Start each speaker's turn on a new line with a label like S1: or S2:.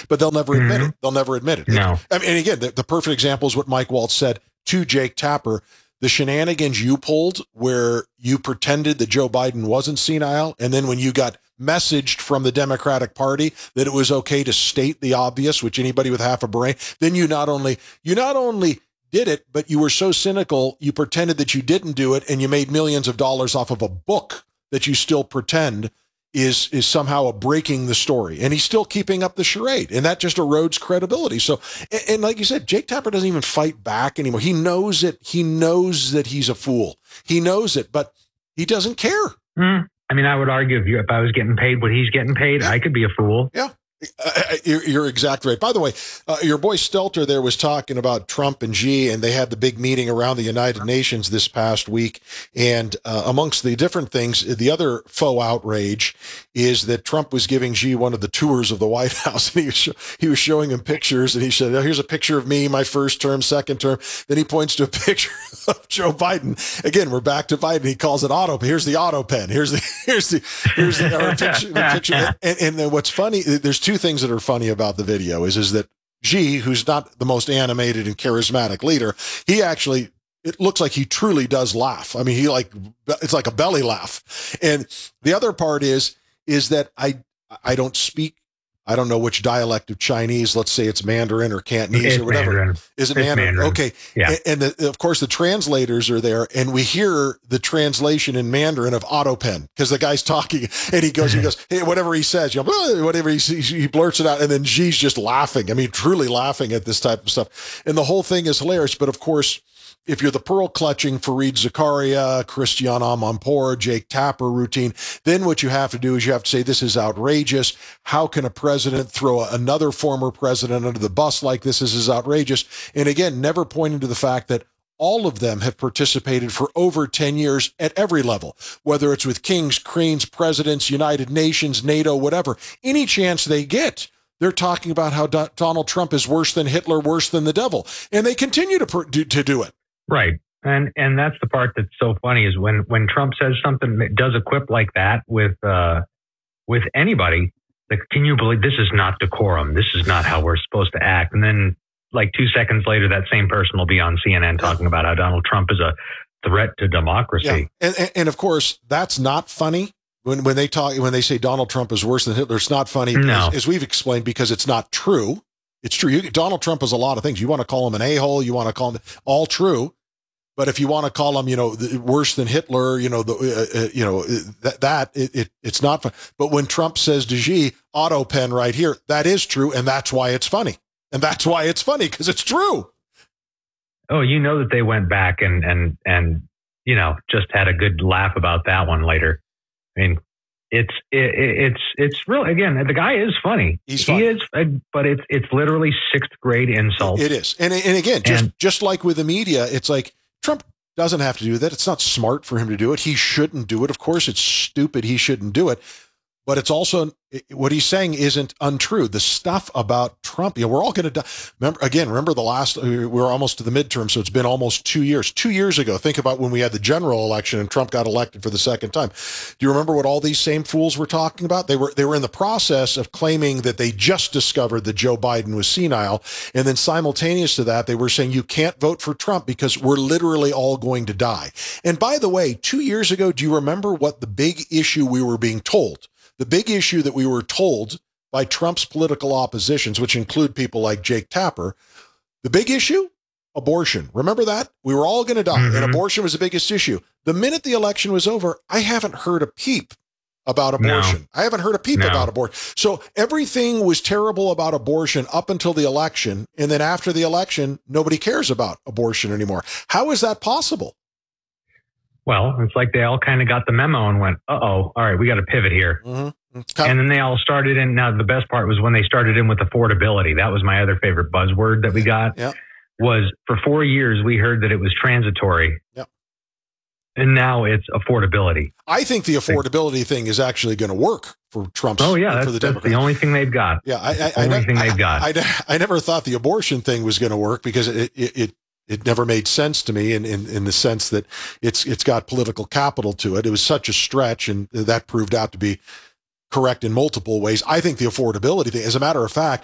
S1: but they'll never admit it. They'll never admit it.
S2: No.
S1: I mean, and again, the perfect example is what Mike Waltz said to Jake Tapper. The shenanigans you pulled where you pretended that Joe Biden wasn't senile, and then when you got messaged from the Democratic Party that it was okay to state the obvious, which anybody with half a brain, then you not only did it, but you were so cynical, you pretended that you didn't do it, and you made millions of dollars off of a book that you still pretend is somehow breaking the story. And he's still keeping up the charade, and that just erodes credibility. So, and like you said, Jake Tapper doesn't even fight back anymore. He knows it. He knows that he's a fool. He knows it, but he doesn't care.
S2: I mean, I would argue if I was getting paid what he's getting paid, I could be a fool.
S1: Yeah. You're exactly right. By the way, your boy Stelter there was talking about Trump and Xi, and they had the big meeting around the United Nations this past week. And amongst the different things, the other faux outrage is that Trump was giving Xi one of the tours of the White House. And he was showing him pictures, and he said, oh, here's a picture of me, my first term, second term. Then he points to a picture of Joe Biden. Again, we're back to Biden. He calls it auto. Here's the auto pen. Here's the picture. And then what's funny, there's two things that are funny about the video is that Xi, who's not the most animated and charismatic leader, he actually, it looks like he truly does laugh. I mean, it's like a belly laugh. And the other part is that I don't speak, I don't know which dialect of Chinese. Let's say it's Mandarin or Cantonese or whatever.
S2: Mandarin.
S1: Is it Mandarin? Okay.
S2: Yeah.
S1: And of course the translators are there, and we hear the translation in Mandarin of AutoPen because the guy's talking and he goes, hey, whatever he says, whatever he blurts it out. And then Xi's just laughing. I mean, truly laughing at this type of stuff. And the whole thing is hilarious. But of course, if you're the pearl clutching Fareed Zakaria, Christiane Amanpour, Jake Tapper routine, then what you have to do is you have to say, this is outrageous. How can a president throw another former president under the bus like this? This is outrageous. And again, never pointing to the fact that all of them have participated for over 10 years at every level, whether it's with kings, queens, presidents, United Nations, NATO, whatever. Any chance they get, they're talking about how Donald Trump is worse than Hitler, worse than the devil. And they continue to do it.
S2: Right. And that's the part that's so funny is when Trump says something that does a quip like that with anybody, like, can you believe this is not decorum? This is not how we're supposed to act. And then like 2 seconds later, that same person will be on CNN talking about how Donald Trump is a threat to democracy.
S1: Yeah. And of course, that's not funny. When they say Donald Trump is worse than Hitler, it's not funny, as we've explained, because it's not true. It's true. Donald Trump is a lot of things. You want to call him an a-hole. You want to call him all true. But if you want to call him, worse than Hitler, it's not fun. But when Trump says to Xi, auto pen right here, that is true. And that's why it's funny. And that's why it's funny, because it's true.
S2: Oh, that they went back and just had a good laugh about that one later. I mean, it's real. Again, the guy is funny.
S1: He's funny.
S2: He is, but it's literally 6th grade insult.
S1: It is. And again, just like with the media, it's like Trump doesn't have to do that. It's not smart for him to do it. He shouldn't do it. Of course, it's stupid. He shouldn't do it. But it's also, what he's saying isn't untrue. The stuff about Trump, we're all going to die. Remember we're almost to the midterm, so it's been almost 2 years. 2 years ago, think about when we had the general election and Trump got elected for the second time. Do you remember what all these same fools were talking about? They were in the process of claiming that they just discovered that Joe Biden was senile. And then simultaneous to that, they were saying, you can't vote for Trump because we're literally all going to die. And by the way, 2 years ago, do you remember what the big issue we were being told? The big issue that we were told by Trump's political oppositions, which include people like Jake Tapper, the big issue, abortion. Remember that? We were all going to die, and abortion was the biggest issue. The minute the election was over, I haven't heard a peep about abortion. No. I haven't heard a peep about abortion. So everything was terrible about abortion up until the election, and then after the election, nobody cares about abortion anymore. How is that possible?
S2: Well, it's like they all kind of got the memo and went, all right, we got to pivot here. Mm-hmm. And then they all started in. Now, the best part was when they started in with affordability. That was my other favorite buzzword that we got.
S1: Yeah.
S2: Was for 4 years, we heard that it was transitory.
S1: Yeah.
S2: And now it's affordability.
S1: I think the affordability thing is actually going to work for Trump's.
S2: Oh, yeah.
S1: For the
S2: that's the only thing they've got.
S1: Yeah.
S2: I
S1: never thought the abortion thing was going to work because it never made sense to me in the sense that it's got political capital to it. It was such a stretch, and that proved out to be correct in multiple ways. I think the affordability thing, as a matter of fact,